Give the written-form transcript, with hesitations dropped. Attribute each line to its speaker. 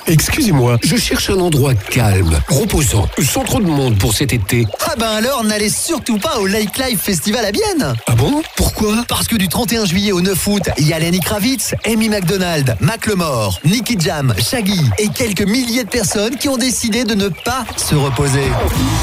Speaker 1: Excusez-moi, je cherche un endroit calme, reposant, sans trop de monde pour cet été.
Speaker 2: Ah ben alors, n'allez surtout pas au Lake Live Festival à Bienne.
Speaker 1: Ah bon? Pourquoi?
Speaker 2: Parce que du 31 juillet au 9 août, il y a Lenny Kravitz, Amy McDonald, Macklemore, Nicky Jam, Shaggy et quelques milliers de personnes qui ont décidé de ne pas se reposer.